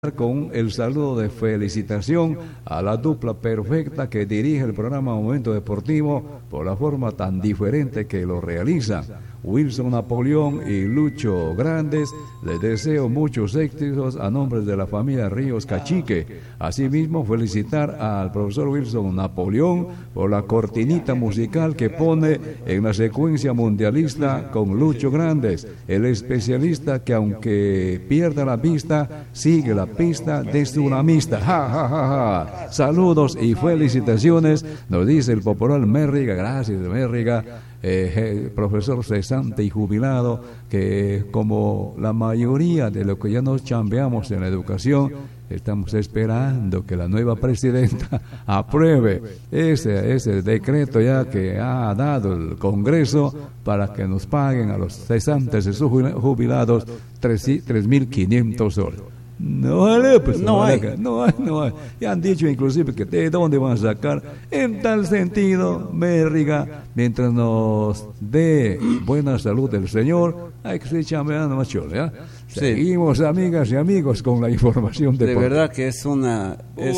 con el saludo de felicitación a la dupla perfecta que dirige el programa Momento Deportivo por la forma tan diferente que lo realiza. Wilson Napoleón y Lucho Grandes, les deseo muchos éxitos a nombre de la familia Ríos Cachique. Asimismo, felicitar al profesor Wilson Napoleón por la cortinita musical que pone en la secuencia mundialista con Lucho Grandes, el especialista que aunque pierda la vista, sigue la pista desde una mista. Ja, ja, ja, ja. Saludos y felicitaciones, nos dice el popular Mérriga. Gracias, Mérriga. Profesor cesante y jubilado, que como la mayoría de lo que ya nos chambeamos en la educación, estamos esperando que la nueva presidenta apruebe ese decreto ya que ha dado el Congreso para que nos paguen a los cesantes y jubilados 3.500 soles. No vale, pues no hay. Ya han dicho inclusive que de dónde van a sacar. En tal sentido, Mérriga, mientras nos dé buena salud el Señor, hay que seguir chambeando más chole, ¿eh? Sí. Seguimos, amigas y amigos, con la información de verdad que es una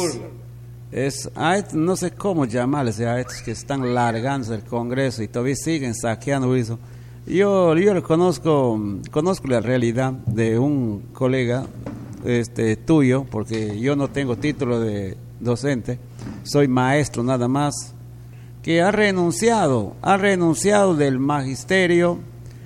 no sé cómo llamarles a estos que están largándose el Congreso y todavía siguen saqueando eso. Yo conozco la realidad de un colega tuyo, porque yo no tengo título de docente, soy maestro nada más, que ha renunciado del magisterio,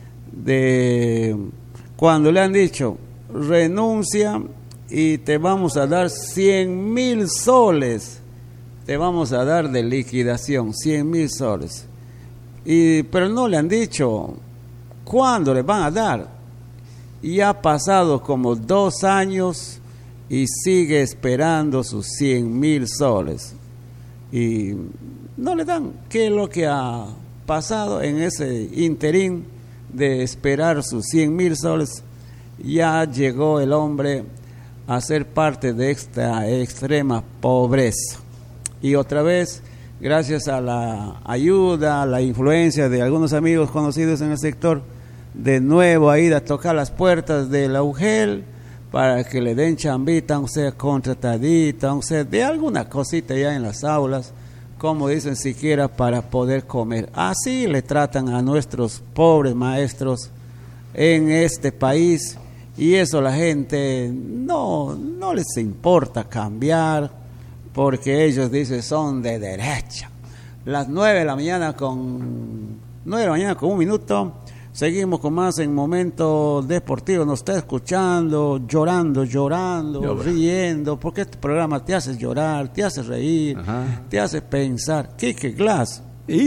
cuando le han dicho renuncia y te vamos a dar 100,000 soles, te vamos a dar de liquidación 100,000 soles, pero no le han dicho cuándo le van a dar. Y ha pasado como 2 años y sigue esperando sus 100,000 soles. Y no le dan. ¿Qué es lo que ha pasado en ese interín de esperar sus 100,000 soles? Ya llegó el hombre a ser parte de esta extrema pobreza. Y otra vez, gracias a la ayuda, a la influencia de algunos amigos conocidos en el sector, de nuevo a ir a tocar las puertas de la UGEL para que le den chambita, aunque sea contratadita, aunque sea de alguna cosita ya en las aulas, como dicen, siquiera para poder comer. Así le tratan a nuestros pobres maestros en este país, y eso la gente no les importa cambiar, porque ellos dicen son de derecha. Las 9 de la mañana con 1 minuto. Seguimos con más en Momento Deportivo. Nos está escuchando, llorando, riendo, porque este programa te hace llorar, te hace reír, te hace pensar. Quique Glass,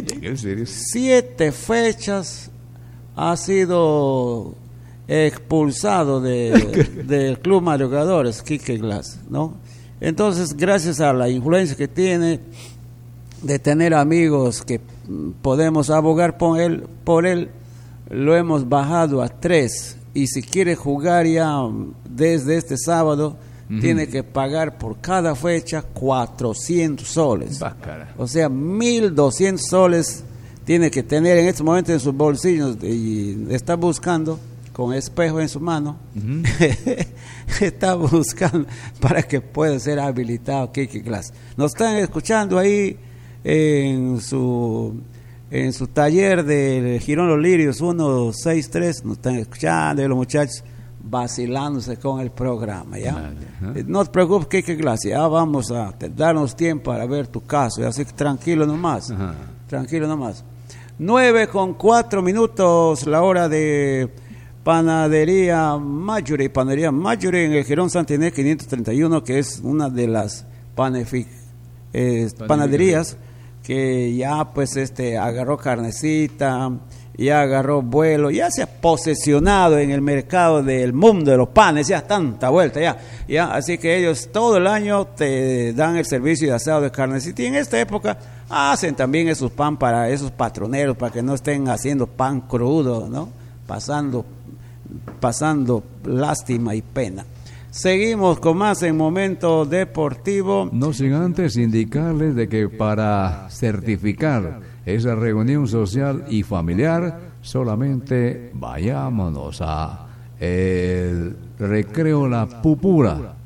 7 ha sido expulsado del Club Madrugadores, Quique Glass, ¿no? Entonces, gracias a la influencia que tiene de tener amigos que podemos abogar por él, lo hemos bajado a 3, y si quiere jugar ya desde este sábado, tiene que pagar por cada fecha 400 soles. O sea, 1.200 soles tiene que tener en este momento en sus bolsillos, y está buscando con espejo en su mano, está buscando para que pueda ser habilitado Kiki Glass. Nos están escuchando ahí en su taller de Girón Los Lirios 163, nos están escuchando, y los muchachos vacilándose con el programa, ¿ya? No te preocupes, Kike Glass, ya vamos a darnos tiempo para ver tu caso, así que tranquilo nomás. 9:04, la hora de Panadería Mayuri en el Girón Santiné 531, que es una de las panaderías que ya pues agarró carnecita, ya agarró vuelo, ya se ha posesionado en el mercado del mundo de los panes, ya tanta vuelta ya, así que ellos todo el año te dan el servicio de asado de carnecita, y en esta época hacen también esos pan para esos patroneros, para que no estén haciendo pan crudo, ¿no? Pasando lástima y pena. Seguimos con más en Momento Deportivo. No sin antes indicarles de que para certificar esa reunión social y familiar, solamente vayámonos a el Recreo La Pupura,